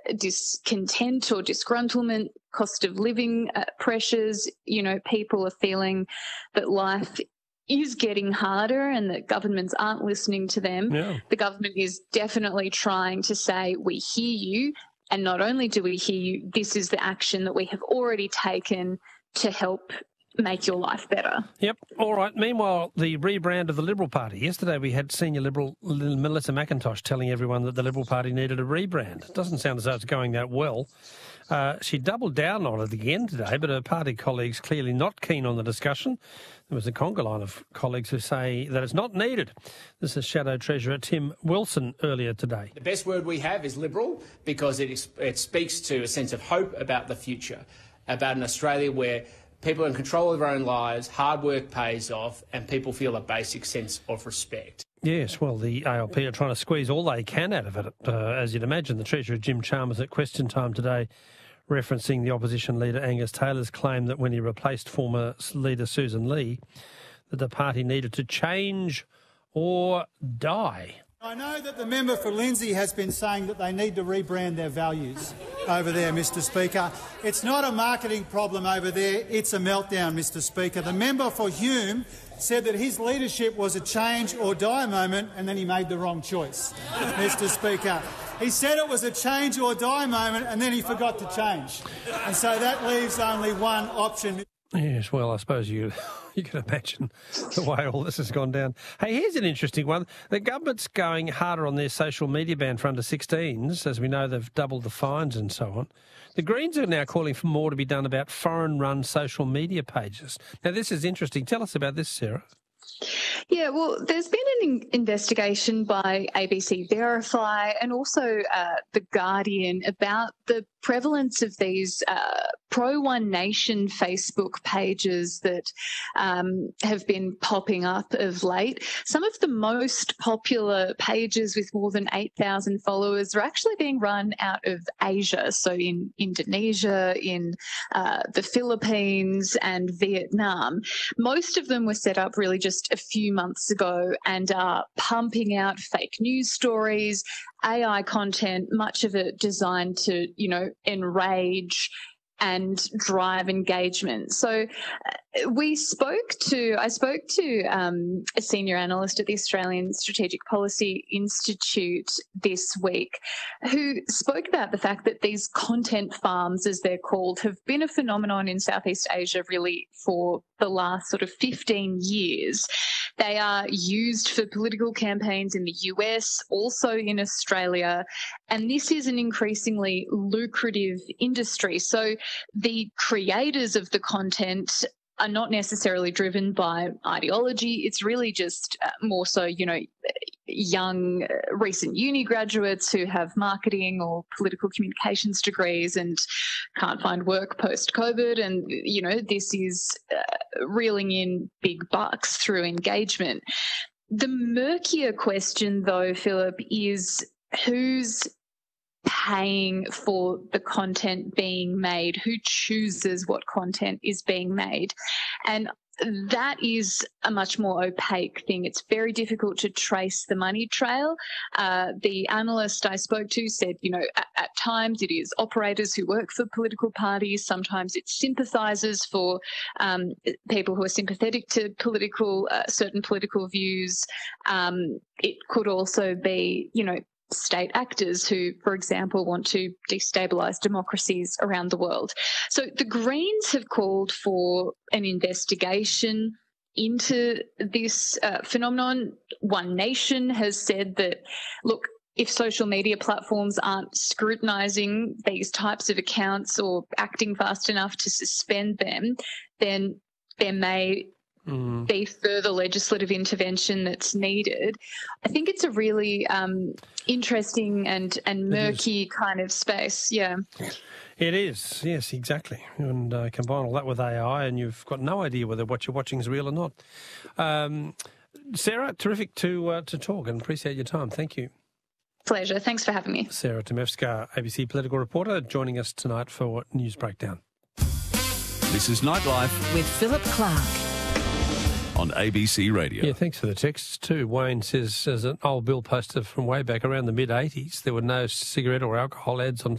discontent or disgruntlement, cost of living pressures. People are feeling that life is getting harder and that governments aren't listening to them. Yeah. The government is definitely trying to say, we hear you, and not only do we hear you, this is the action that we have already taken to help make your life better. Yep. All right. Meanwhile, the rebrand of the Liberal Party. Yesterday we had senior Liberal Melissa McIntosh telling everyone that the Liberal Party needed a rebrand. It doesn't sound as though it's going that well. She doubled down on it again today, but her party colleagues clearly not keen on the discussion. There was a conga line of colleagues who say that it's not needed. This is Shadow Treasurer Tim Wilson earlier today. The best word we have is liberal because it speaks to a sense of hope about the future, about an Australia where people are in control of their own lives, hard work pays off, and people feel a basic sense of respect. Yes, well, the ALP are trying to squeeze all they can out of it. As you'd imagine, the Treasurer, Jim Chalmers, at question time today, referencing the opposition leader Angus Taylor's claim that when he replaced former leader Susan Lee, that the party needed to change or die. I know that the member for Lindsay has been saying that they need to rebrand their values over there, Mr Speaker. It's not a marketing problem over there, it's a meltdown, Mr Speaker. The member for Hume said that his leadership was a change or die moment, and then he made the wrong choice, Mr Speaker. He said it was a change or die moment, and then he forgot to change. And so that leaves only one option. Yes, well, I suppose you can imagine the way all this has gone down. Hey, here's an interesting one. The government's going harder on their social media ban for under 16s. As we know, they've doubled the fines and so on. The Greens are now calling for more to be done about foreign-run social media pages. Now, this is interesting. Tell us about this, Sarah. Yeah, well, there's been an investigation by ABC Verify and also The Guardian about the prevalence of these pro-One Nation Facebook pages that have been popping up of late. Some of the most popular pages with more than 8,000 followers are actually being run out of Asia, so in Indonesia, in the Philippines and Vietnam. Most of them were set up really just a few months ago and are pumping out fake news stories, AI content, much of it designed to, enrage and drive engagement. So I spoke to a senior analyst at the Australian Strategic Policy Institute this week who spoke about the fact that these content farms, as they're called, have been a phenomenon in Southeast Asia really for the last sort of 15 years. They are used for political campaigns in the US, also in Australia, and this is an increasingly lucrative industry. So the creators of the content are not necessarily driven by ideology. It's really just more so, young recent uni graduates who have marketing or political communications degrees and can't find work post-COVID. And, this is reeling in big bucks through engagement. The murkier question, though, Philip, is who's paying for the content being made, who chooses what content is being made. And that is a much more opaque thing. It's very difficult to trace the money trail. The analyst I spoke to said, at times it is operators who work for political parties. Sometimes it's sympathisers for people who are sympathetic to certain political views. It could also be, state actors who, for example, want to destabilise democracies around the world. So the Greens have called for an investigation into this phenomenon. One Nation has said that, look, if social media platforms aren't scrutinising these types of accounts or acting fast enough to suspend them, then there may be further legislative intervention that's needed. I think it's a really interesting and murky kind of space, yeah. It is, yes, exactly. And combine all that with AI and you've got no idea whether what you're watching is real or not. Sarah, terrific to talk and appreciate your time. Thank you. Pleasure. Thanks for having me. Sarah Temevska, ABC political reporter, joining us tonight for News Breakdown. This is Nightlife with Philip Clark on ABC Radio. Yeah, thanks for the texts too. Wayne says, as an old bill poster from way back around the mid-'80s, there were no cigarette or alcohol ads on